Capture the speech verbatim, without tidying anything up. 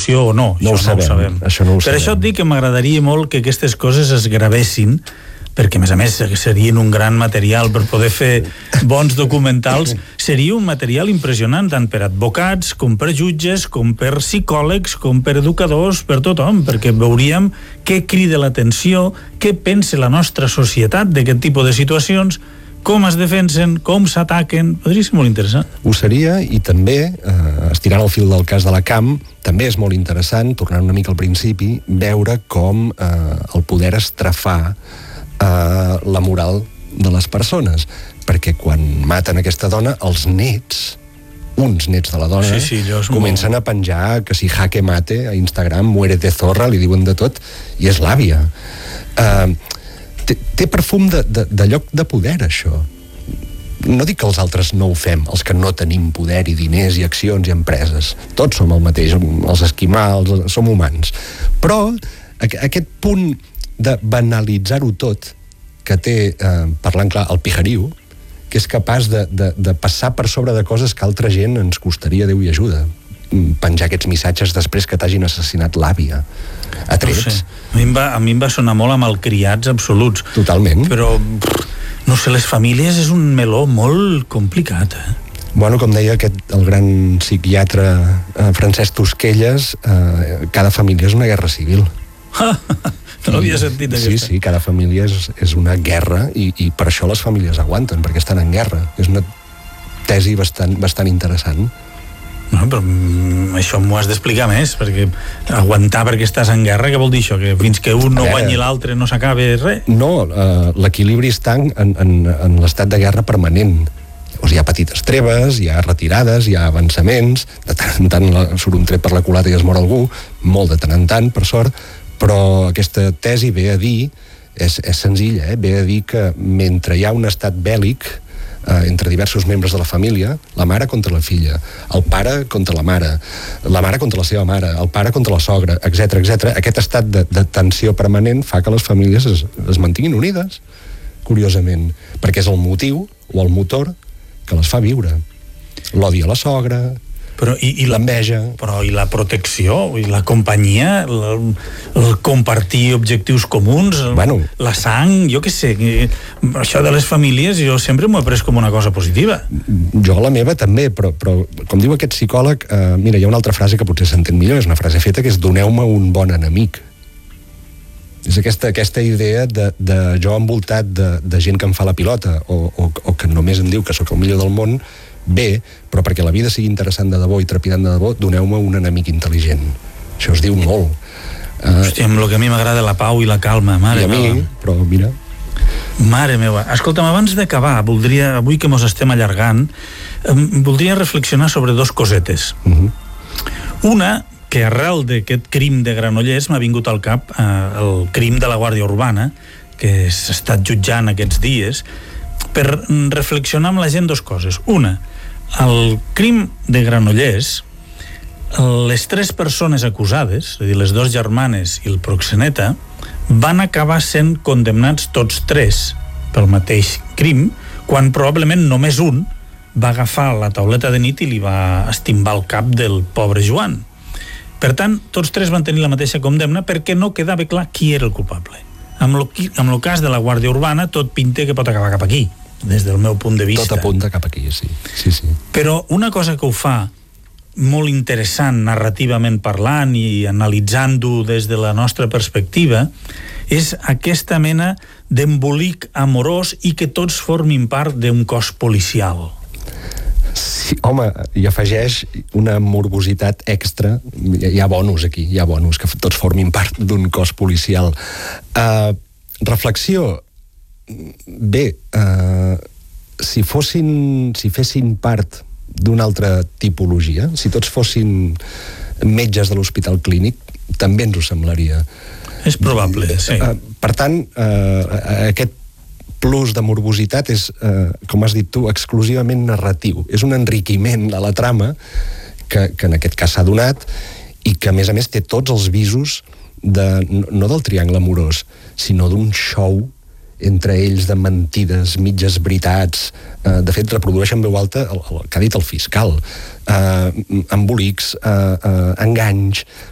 solució o no. No ho sabem, no ho sabem. Això no ho per sabem. això et dic que m'agradaria molt que aquestes coses es gravessin, perquè a més a més serien un gran material per poder fer bons documentals. Seria un material impressionant tant per advocats, com per jutges, com per psicòlegs, com per educadors, per tothom, perquè veuríem què crida l'atenció, què pensa la nostra societat d'aquest tipus de situacions, com es defensen, com s'ataquen. Podria ser molt interessant. Ho seria, i també, eh, estirant el fil del cas de la Camp, també és molt interessant, tornant una mica al principi, veure com eh, el poder estrafar Uh, la moral de les persones, perquè quan maten aquesta dona, els nets, uns nets de la dona, sí, sí, comencen molt... a penjar que si jaque mate a Instagram, muérete zorra, li diuen de tot, i és l'àvia. Uh, té, té perfum de, de, de lloc de poder, això. No dic que els altres no ho fem, els que no tenim poder i diners i accions i empreses. Tots som el mateix, els esquimals, som humans. Però aquest punt de banalitzar-ho tot, que té, eh, parlant clar, el pijariu, que és capaç de, de, de passar per sobre de coses que altra gent ens costaria Déu i ajuda. Penjar aquests missatges després que t'hagin assassinat l'àvia. A trets. No sé. A mi em va, a mi em va sonar molt amb malcriats absoluts. Totalment. Però, no sé, les famílies és un meló molt complicat, eh? Bueno, com deia aquest, el gran psiquiatre eh, Francesc Tosquelles, eh, cada família és una guerra civil. No l'havia sentit, aquesta. Sí, sí, cada família és, és una guerra i, i per això les famílies aguanten, perquè estan en guerra. És una tesi bastant, bastant interessant. No, però mm, això m'ho has d'explicar més, perquè aguantar perquè estàs en guerra, què vol dir això? Que fins que un no veure, guanyi l'altre no s'acabe res? No, uh, l'equilibri està en, en, en l'estat de guerra permanent. Llavors hi ha petites treves, hi ha retirades, hi ha avançaments, de tant en tant la, surt un tret per la culata i es mor algú, molt de tant en tant, per sort, però aquesta tesi ve a dir, és, és senzilla, eh? ve a dir que mentre hi ha un estat bèl·lic eh, entre diversos membres de la família, la mare contra la filla, el pare contra la mare, la mare contra la seva mare, el pare contra la sogra, etcètera, etcètera, aquest estat de, de tensió permanent fa que les famílies es, es mantinguin unides, curiosament, perquè és el motiu o el motor que les fa viure. L'odi a la sogra, però, i, i l'enveja. Però i la protecció, i la companyia, el, el compartir objectius comuns, bueno, la sang, jo què sé, això de les famílies jo sempre m'ho he pres com una cosa positiva. Jo la meva també, però, però com diu aquest psicòleg, eh, mira, hi ha una altra frase que potser s'entén millor, és una frase feta, que és doneu-me un bon enemic. És aquesta, aquesta idea de, de jo envoltat de, de gent que em fa la pilota o, o, o que només em diu que sóc el millor del món, bé, però perquè la vida sigui interessant de debò i trepidant de debò, doneu-me un enemic intel·ligent. Això es diu molt. Uh, Hòstia, amb el que a mi m'agrada la pau i la calma, mare i a mi, meva. Però mira... Mare meva. Escolta'm, abans d'acabar, voldria, avui que mos estem allargant, eh, voldria reflexionar sobre dos cosetes. Uh-huh. Una, que arrel d'aquest crim de Granollers m'ha vingut al cap eh, el crim de la Guàrdia Urbana, que s'ha estat jutjant aquests dies, per reflexionar amb la gent dos coses. Una, el crim de Granollers, les tres persones acusades, és a dir, les dues germanes i el proxeneta, van acabar sent condemnats tots tres pel mateix crim, quan probablement només un va agafar la tauleta de nit i li va estimbar el cap del pobre Joan. Per tant, tots tres van tenir la mateixa condemna perquè no quedava clar qui era el culpable. Amb el, amb el cas de la Guàrdia Urbana tot pinta que pot acabar cap aquí, des del meu punt de vista. Tot apunta cap aquí, sí. sí, sí. Però una cosa que ho fa molt interessant narrativament parlant i analitzant-ho des de la nostra perspectiva és aquesta mena d'embolic amorós i que tots formin part d'un cos policial. Sí, home, hi afegeix una morbositat extra. Hi ha bonus aquí, hi ha bonus, que tots formin part d'un cos policial. Uh, reflexió. Bé, uh, si fossin, si fessin part d'una altra tipologia, si tots fossin metges de l'hospital clínic, també ens ho semblaria. És probable, sí. Uh, per tant, uh, aquest plus de morbositat és, uh, com has dit tu, exclusivament narratiu. És un enriquiment a la trama que, que en aquest cas s'ha donat i que, a més a més, té tots els visos de, no del triangle amorós, sinó d'un show entre ells de mentides, mitges veritats. Uh, de fet, reprodueixen en veu alta el, el que ha dit el fiscal. Uh, embolics, uh, uh, enganys,